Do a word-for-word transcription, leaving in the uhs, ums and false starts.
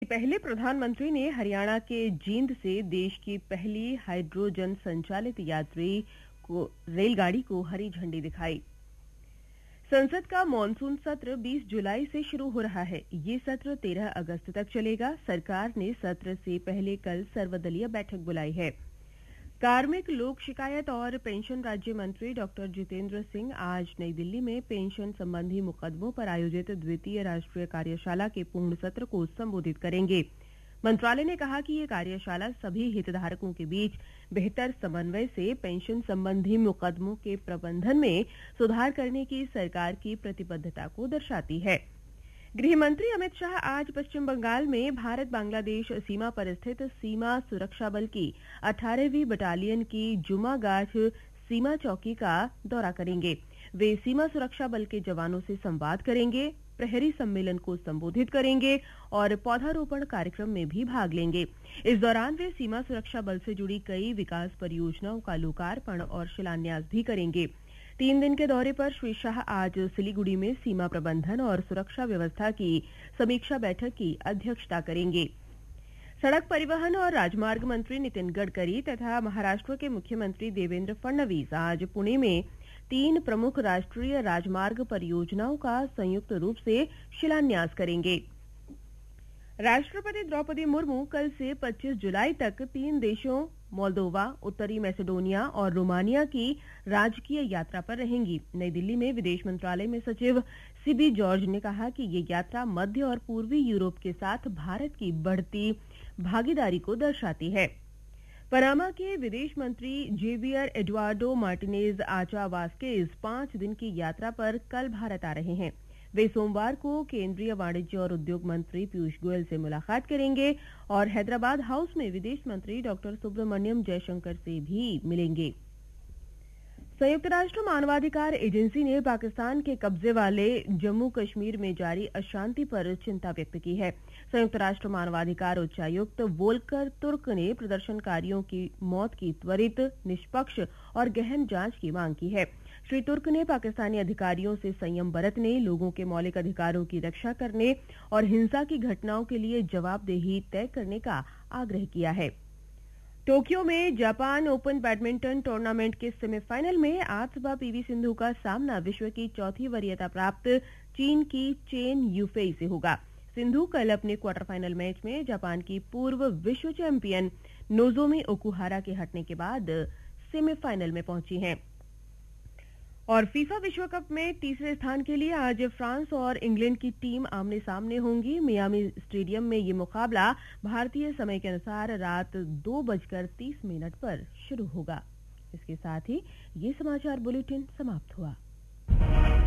पहले प्रधानमंत्री ने हरियाणा के जींद से देश की पहली हाइड्रोजन संचालित यात्री को रेलगाड़ी को हरी झंडी दिखाई। संसद का मॉनसून सत्र बीस जुलाई से शुरू हो रहा है। ये सत्र तेरह अगस्त तक चलेगा। सरकार ने सत्र से पहले कल सर्वदलीय बैठक बुलाई है। कार्मिक लोक शिकायत और पेंशन राज्य मंत्री डॉक्टर जितेंद्र सिंह आज नई दिल्ली में पेंशन संबंधी मुकदमों पर आयोजित द्वितीय राष्ट्रीय कार्यशाला के पूर्ण सत्र को संबोधित करेंगे। मंत्रालय ने कहा कि ये कार्यशाला सभी हितधारकों के बीच बेहतर समन्वय से पेंशन संबंधी मुकदमों के प्रबंधन में सुधार करने की सरकार की प्रतिबद्धता को दर्शाती है। गृह मंत्री अमित शाह आज पश्चिम बंगाल में भारत बांग्लादेश सीमा पर स्थित सीमा सुरक्षा बल की अठारहवीं बटालियन की जुमागाछ सीमा चौकी का दौरा करेंगे। वे सीमा सुरक्षा बल के जवानों से संवाद करेंगे, प्रहरी सम्मेलन को संबोधित करेंगे और पौधारोपण कार्यक्रम में भी भाग लेंगे। इस दौरान वे सीमा सुरक्षा बल से जुड़ी कई विकास परियोजनाओं का लोकार्पण और शिलान्यास भी करेंगे। तीन दिन के दौरे पर श्री शाह आज सिलीगुड़ी में सीमा प्रबंधन और सुरक्षा व्यवस्था की समीक्षा बैठक की अध्यक्षता करेंगे। सड़क परिवहन और राजमार्ग मंत्री नितिन गडकरी तथा महाराष्ट्र के मुख्यमंत्री देवेंद्र फडणवीस आज पुणे में तीन प्रमुख राष्ट्रीय राजमार्ग परियोजनाओं का संयुक्त रूप से शिलान्यास करेंगे। राष्ट्रपति द्रौपदी मुर्मू कल से पच्चीस जुलाई तक तीन देशों मोल्दोवा, उत्तरी मैसेडोनिया और रोमानिया की राजकीय यात्रा पर रहेंगी। नई दिल्ली में विदेश मंत्रालय में सचिव सीबी जॉर्ज ने कहा कि ये यात्रा मध्य और पूर्वी यूरोप के साथ भारत की बढ़ती भागीदारी को दर्शाती है। पनामा के विदेश मंत्री जेवियर एडुआर्डो मार्टिनेज आचा वास्केज पांच दिन की यात्रा पर कल भारत आ रहे हैं। वे सोमवार को केंद्रीय वाणिज्य और उद्योग मंत्री पीयूष गोयल से मुलाकात करेंगे और हैदराबाद हाउस में विदेश मंत्री डॉक्टर सुब्रमण्यम जयशंकर से भी मिलेंगे। संयुक्त राष्ट्र मानवाधिकार एजेंसी ने पाकिस्तान के कब्जे वाले जम्मू कश्मीर में जारी अशांति पर चिंता व्यक्त की है। संयुक्त राष्ट्र मानवाधिकार उच्चायुक्त वोल्कर तुर्क ने प्रदर्शनकारियों की मौत की त्वरित, निष्पक्ष और गहन जांच की मांग की है। श्री तुर्क ने पाकिस्तानी अधिकारियों से संयम बरतने, लोगों के मौलिक अधिकारों की रक्षा करने और हिंसा की घटनाओं के लिए जवाबदेही तय करने का आग्रह किया है। टोक्यो में जापान ओपन बैडमिंटन टूर्नामेंट के सेमीफाइनल में आज सुबह पीवी सिंधु का सामना विश्व की चौथी वरीयता प्राप्त चीन की चेन यूफेई से होगा। सिंधु कल अपने क्वार्टर फाइनल मैच में जापान की पूर्व विश्व चैंपियन नोजोमी ओकुहारा के हटने के बाद सेमीफाइनल में पहुंची हैं। और फीफा विश्व कप में तीसरे स्थान के लिए आज फ्रांस और इंग्लैंड की टीम आमने सामने होंगी। मियामी स्टेडियम में ये मुकाबला भारतीय समय के अनुसार रात दो बजकर तीस मिनट पर शुरू होगा। इसके साथ ही ये समाचार बुलेटिन समाप्त हुआ।